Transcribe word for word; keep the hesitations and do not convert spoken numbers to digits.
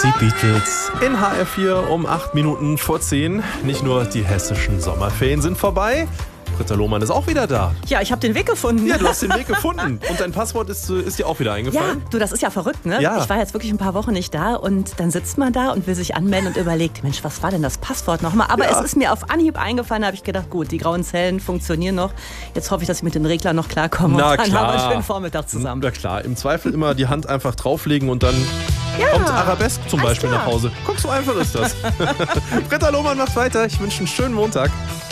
Die Beatles in H R vier um acht Minuten vor zehn. Nicht nur die hessischen Sommerferien sind vorbei. Britta Lohmann ist auch wieder da. Ja, ich habe den Weg gefunden. Ja, du hast den Weg gefunden. Und dein Passwort ist, ist dir auch wieder eingefallen? Ja, du, das ist ja verrückt, ne? Ja. Ich war jetzt wirklich ein paar Wochen nicht da und dann sitzt man da und will sich anmelden und überlegt, Mensch, was war denn das Passwort nochmal? Aber Ja. es ist mir auf Anhieb eingefallen, da habe ich gedacht, gut, die grauen Zellen funktionieren noch. Jetzt hoffe ich, dass ich mit den Reglern noch klarkomme. Na und dann klar. haben wir einen schönen Vormittag zusammen. Na klar, im Zweifel immer die Hand einfach drauflegen und dann Ja, kommt Arabesk zum alles Beispiel klar. nach Hause. Guck, so einfach ist das. Britta Lohmann macht weiter. Ich wünsche einen schönen Montag.